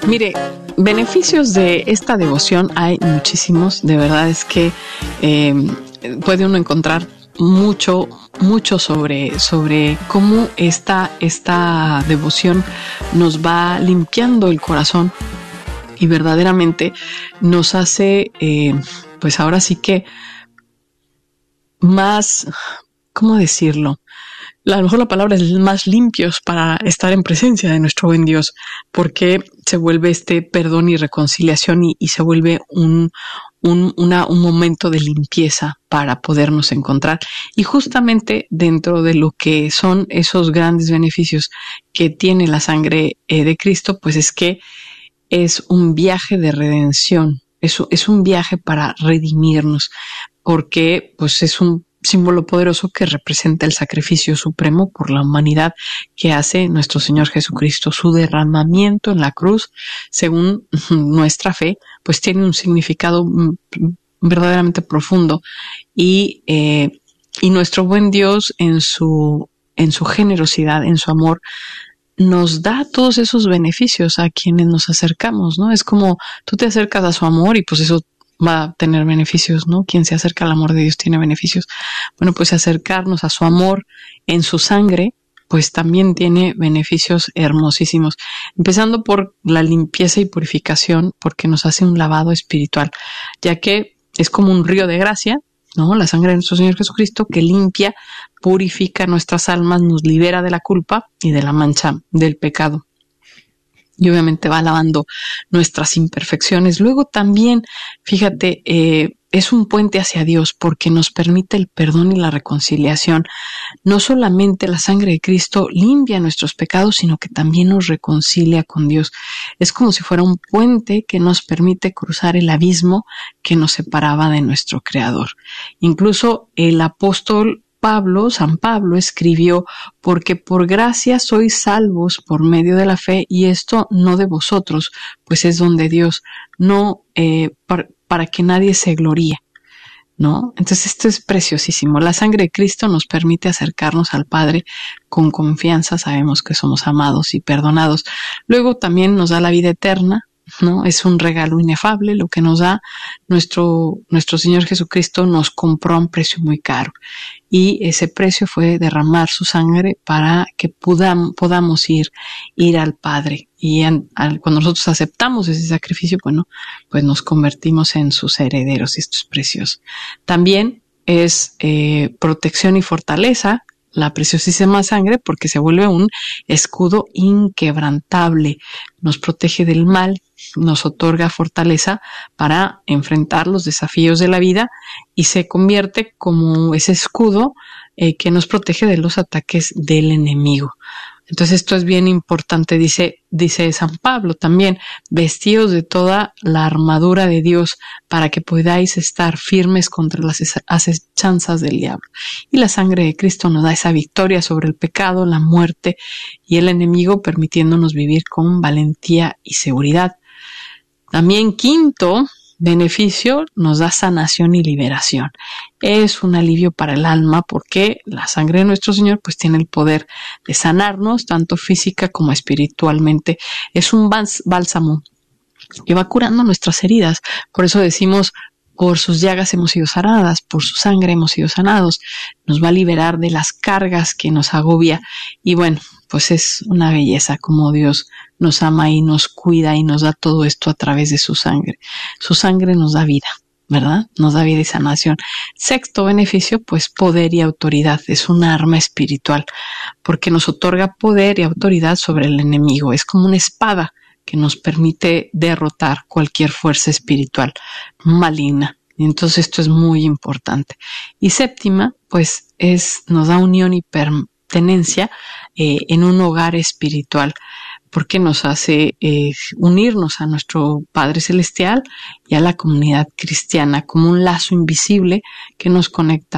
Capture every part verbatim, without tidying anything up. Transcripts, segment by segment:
Mire, beneficios de esta devoción hay muchísimos. De verdad es que eh, puede uno encontrar mucho, mucho sobre, sobre cómo esta, esta devoción nos va limpiando el corazón y verdaderamente nos hace, eh, pues ahora sí que más, ¿cómo decirlo? A lo mejor la palabra es más limpios para estar en presencia de nuestro buen Dios, porque se vuelve este perdón y reconciliación y, y se vuelve un, un, una, un momento de limpieza para podernos encontrar. Y justamente dentro de lo que son esos grandes beneficios que tiene la sangre eh, de Cristo, pues es que es un viaje de redención, es, es un viaje para redimirnos, porque pues es un símbolo poderoso que representa el sacrificio supremo por la humanidad que hace nuestro Señor Jesucristo. Su derramamiento en la cruz, según nuestra fe, pues tiene un significado verdaderamente profundo y, eh, y nuestro buen Dios en su, en su generosidad, en su amor, nos da todos esos beneficios a quienes nos acercamos, ¿no? Es como tú te acercas a su amor y pues eso va a tener beneficios, ¿no? Quien se acerca al amor de Dios tiene beneficios. Bueno, pues acercarnos a su amor en su sangre, pues también tiene beneficios hermosísimos. Empezando por la limpieza y purificación, porque nos hace un lavado espiritual, ya que es como un río de gracia, ¿no? La sangre de nuestro Señor Jesucristo que limpia, purifica nuestras almas, nos libera de la culpa y de la mancha del pecado. Y obviamente va lavando nuestras imperfecciones. Luego también, fíjate, eh, es un puente hacia Dios porque nos permite el perdón y la reconciliación. No solamente la sangre de Cristo limpia nuestros pecados, sino que también nos reconcilia con Dios. Es como si fuera un puente que nos permite cruzar el abismo que nos separaba de nuestro Creador. Incluso el apóstol Pablo, San Pablo, escribió: porque por gracia sois salvos por medio de la fe, y esto no de vosotros, pues es don de Dios, no eh, para, para que nadie se gloríe, ¿no? Entonces esto es preciosísimo. La sangre de Cristo nos permite acercarnos al Padre con confianza, sabemos que somos amados y perdonados. Luego también nos da la vida eterna, ¿no? Es un regalo inefable lo que nos da nuestro, nuestro Señor Jesucristo. Nos compró a un precio muy caro y ese precio fue derramar su sangre para que podamos, podamos ir, ir al Padre. Y en, al, cuando nosotros aceptamos ese sacrificio, bueno, pues nos convertimos en sus herederos y esto es precioso. También es eh, protección y fortaleza, la preciosísima sangre, porque se vuelve un escudo inquebrantable, nos protege del mal, nos otorga fortaleza para enfrentar los desafíos de la vida y se convierte como ese escudo eh, que nos protege de los ataques del enemigo. Entonces esto es bien importante, dice, dice San Pablo también: vestidos de toda la armadura de Dios para que podáis estar firmes contra las acechanzas del diablo. Y la sangre de Cristo nos da esa victoria sobre el pecado, la muerte y el enemigo, permitiéndonos vivir con valentía y seguridad. También quinto beneficio, nos da sanación y liberación. Es un alivio para el alma porque la sangre de nuestro Señor pues tiene el poder de sanarnos tanto física como espiritualmente. Es un bálsamo que va curando nuestras heridas. Por eso decimos: por sus llagas hemos sido sanadas, por su sangre hemos sido sanados. Nos va a liberar de las cargas que nos agobia. Y bueno, pues es una belleza como Dios nos ama y nos cuida y nos da todo esto a través de su sangre. Su sangre nos da vida, ¿verdad? Nos da vida y sanación. Sexto beneficio, pues poder y autoridad. Es un arma espiritual porque nos otorga poder y autoridad sobre el enemigo. Es como una espada que nos permite derrotar cualquier fuerza espiritual maligna. Y entonces esto es muy importante. Y séptima, pues es, nos da unión y pertenencia eh, en un hogar espiritual, porque nos hace eh, unirnos a nuestro Padre Celestial y a la comunidad cristiana como un lazo invisible que nos conecta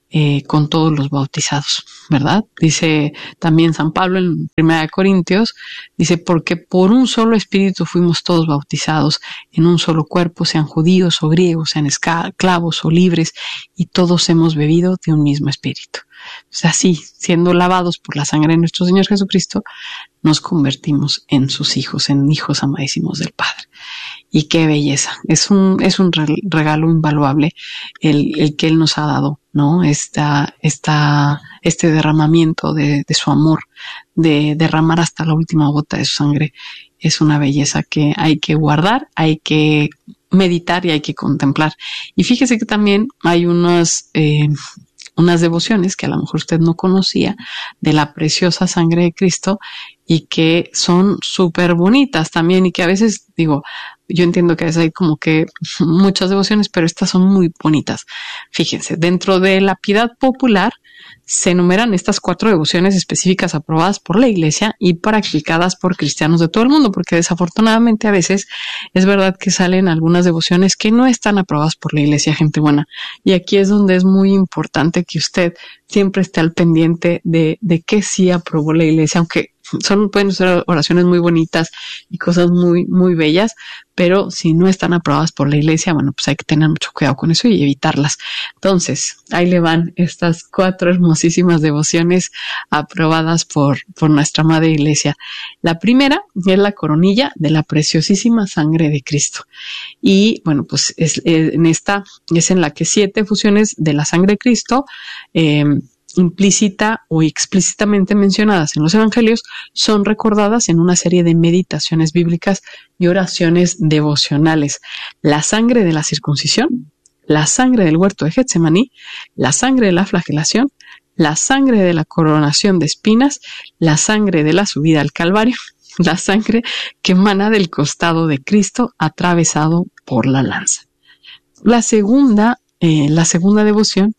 eh, con todos los bautizados, ¿verdad? Dice también San Pablo en Primera de Corintios, dice, porque por un solo espíritu fuimos todos bautizados en un solo cuerpo, sean judíos o griegos, sean esclavos o libres, y todos hemos bebido de un mismo espíritu. O sea, sí, siendo lavados por la sangre de nuestro Señor Jesucristo, nos convertimos en sus hijos, en hijos amadísimos del Padre. Y qué belleza, es un, es un regalo invaluable el, el que Él nos ha dado, ¿no? Esta, esta, este derramamiento de, de su amor, de derramar hasta la última gota de su sangre, es una belleza que hay que guardar, hay que meditar y hay que contemplar. Y fíjese que también hay unas, eh, unas devociones que a lo mejor usted no conocía de la preciosa sangre de Cristo y que son súper bonitas también y que a veces, digo, yo entiendo que a veces hay como que muchas devociones, pero estas son muy bonitas. Fíjense, dentro de la piedad popular se enumeran estas cuatro devociones específicas aprobadas por la Iglesia y practicadas por cristianos de todo el mundo, porque desafortunadamente a veces es verdad que salen algunas devociones que no están aprobadas por la Iglesia, gente buena. Y aquí es donde es muy importante que usted siempre esté al pendiente de, de qué sí aprobó la Iglesia, aunque son, pueden ser oraciones muy bonitas y cosas muy, muy bellas, pero si no están aprobadas por la Iglesia, bueno, pues hay que tener mucho cuidado con eso y evitarlas. Entonces, ahí le van estas cuatro hermosísimas devociones aprobadas por, por nuestra Madre Iglesia. La primera es la coronilla de la preciosísima sangre de Cristo. Y bueno, pues es, es, en esta es en la que siete fusiones de la sangre de Cristo, eh, implícita o explícitamente mencionadas en los evangelios, son recordadas en una serie de meditaciones bíblicas y oraciones devocionales. La sangre de la circuncisión, la sangre del huerto de Getsemaní, la sangre de la flagelación, la sangre de la coronación de espinas, la sangre de la subida al Calvario, la sangre que emana del costado de Cristo atravesado por la lanza. La segunda, eh, la segunda devoción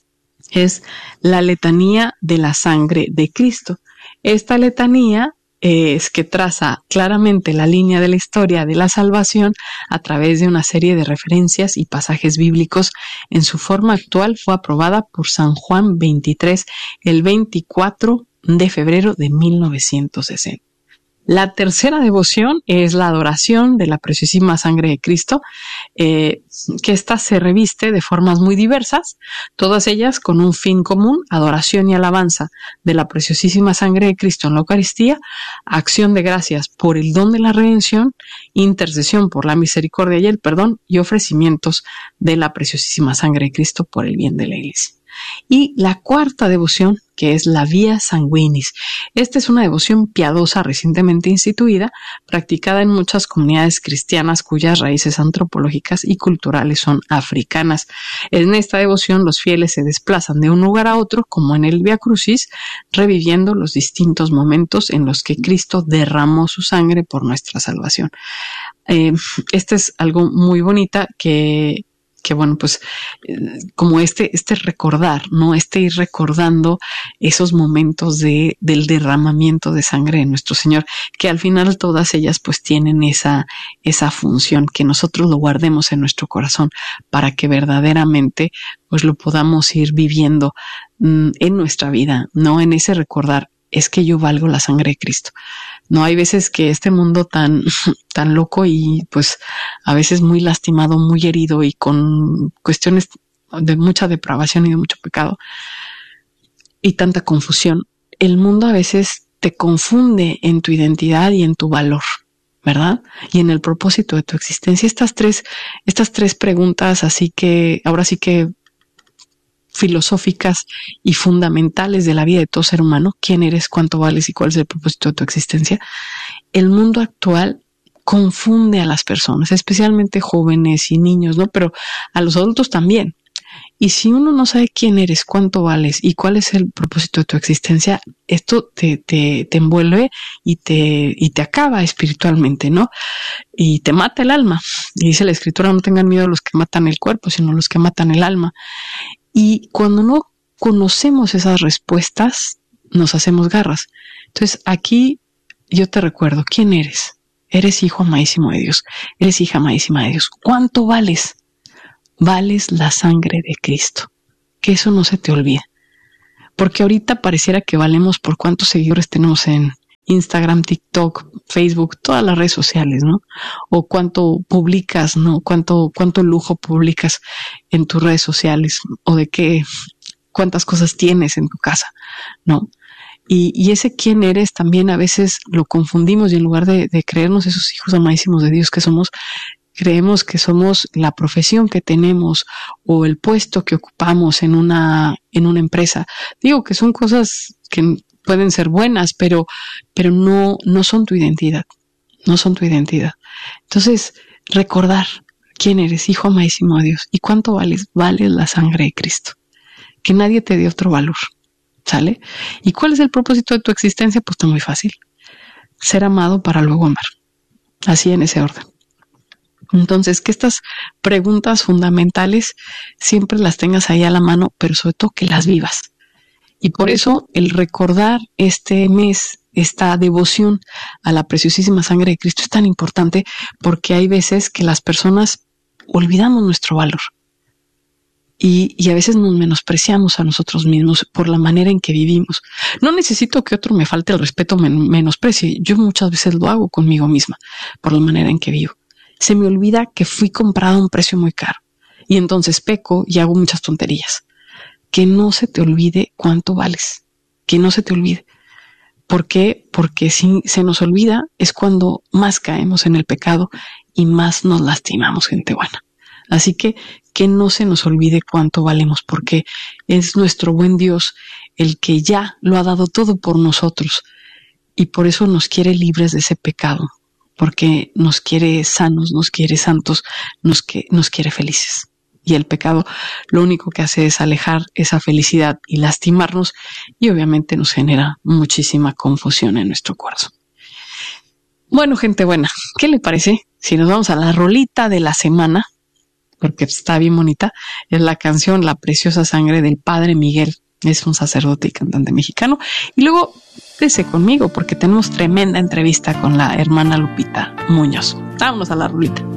es la letanía de la sangre de Cristo. Esta letanía es que traza claramente la línea de la historia de la salvación a través de una serie de referencias y pasajes bíblicos. En su forma actual fue aprobada por San Juan veintitrés el veinticuatro de febrero de mil novecientos sesenta. La tercera devoción es la adoración de la preciosísima sangre de Cristo, eh, que ésta se reviste de formas muy diversas, todas ellas con un fin común: adoración y alabanza de la preciosísima sangre de Cristo en la Eucaristía, acción de gracias por el don de la redención, intercesión por la misericordia y el perdón y ofrecimientos de la preciosísima sangre de Cristo por el bien de la Iglesia. Y la cuarta devoción, que es la Vía Sanguinis. Esta es una devoción piadosa recientemente instituida, practicada en muchas comunidades cristianas cuyas raíces antropológicas y culturales son africanas. En esta devoción los fieles se desplazan de un lugar a otro, como en el Vía Crucis, reviviendo los distintos momentos en los que Cristo derramó su sangre por nuestra salvación. Eh, este es algo muy bonita que que bueno, pues eh, como este, este recordar, ¿no? Este ir recordando esos momentos de, del derramamiento de sangre de nuestro Señor, que al final todas ellas pues tienen esa, esa función, que nosotros lo guardemos en nuestro corazón para que verdaderamente pues lo podamos ir viviendo mm, en nuestra vida, ¿no? En ese recordar, es que yo valgo la sangre de Cristo. No, hay veces que este mundo tan, tan loco y pues a veces muy lastimado, muy herido y con cuestiones de mucha depravación y de mucho pecado y tanta confusión, el mundo a veces te confunde en tu identidad y en tu valor, ¿verdad? Y en el propósito de tu existencia. Estas tres, estas tres preguntas, así que ahora sí que filosóficas y fundamentales de la vida de todo ser humano: ¿quién eres, cuánto vales y cuál es el propósito de tu existencia? El mundo actual confunde a las personas, especialmente jóvenes y niños, ¿no? Pero a los adultos también. Y si uno no sabe quién eres, cuánto vales y cuál es el propósito de tu existencia, esto te, te, te envuelve y te, y te acaba espiritualmente, ¿no? Y te mata el alma. Y dice la Escritura: no tengan miedo a los que matan el cuerpo, sino a los que matan el alma. Y cuando no conocemos esas respuestas, nos hacemos garras. Entonces, aquí yo te recuerdo, ¿quién eres? Eres hijo amadísimo de Dios. Eres hija amadísima de Dios. ¿Cuánto vales? Vales la sangre de Cristo. que eso no se te olvide. Porque ahorita pareciera que valemos por cuántos seguidores tenemos en Instagram, TikTok, Facebook, todas las redes sociales, ¿no? O cuánto publicas, ¿no? Cuánto, cuánto lujo publicas en tus redes sociales, o de qué, cuántas cosas tienes en tu casa, ¿no? Y, y ese quién eres también a veces lo confundimos, y en lugar de, de creernos esos hijos amadísimos de Dios que somos, creemos que somos la profesión que tenemos o el puesto que ocupamos en una, en una empresa. Digo que son cosas que pueden ser buenas, pero, pero no, no son tu identidad. No son tu identidad. Entonces, recordar quién eres, hijo amadísimo de Dios, y cuánto vales. Vales la sangre de Cristo. Que nadie te dé otro valor. ¿Sale? ¿Y cuál es el propósito de tu existencia? Pues está muy fácil. Ser amado para luego amar. Así en ese orden. Entonces, que estas preguntas fundamentales siempre las tengas ahí a la mano, pero sobre todo que las vivas. Y por eso el recordar este mes, esta devoción a la preciosísima sangre de Cristo es tan importante, porque hay veces que las personas olvidamos nuestro valor. Y, y a veces nos menospreciamos a nosotros mismos por la manera en que vivimos. No necesito que otro me falte el respeto, me menosprecie. Yo muchas veces lo hago conmigo misma por la manera en que vivo. Se me olvida que fui comprada a un precio muy caro. Y entonces peco y hago muchas tonterías. Que no se te olvide cuánto vales. Que no se te olvide. ¿Por qué? Porque si se nos olvida es cuando más caemos en el pecado y más nos lastimamos, gente buena. Así que que no se nos olvide cuánto valemos, porque es nuestro buen Dios el que ya lo ha dado todo por nosotros, y por eso nos quiere libres de ese pecado, porque nos quiere sanos, nos quiere santos, nos, que, nos quiere felices. Y el pecado lo único que hace es alejar esa felicidad y lastimarnos, y obviamente nos genera muchísima confusión en nuestro corazón. Bueno, gente buena, ¿qué le parece si nos vamos a la rolita de la semana? Porque está bien bonita. Es la canción La Preciosa Sangre del Padre Miguel. Es un sacerdote y cantante mexicano. Y luego, quédese conmigo porque tenemos tremenda entrevista con la hermana Lupita Muñoz. Vámonos a la rolita.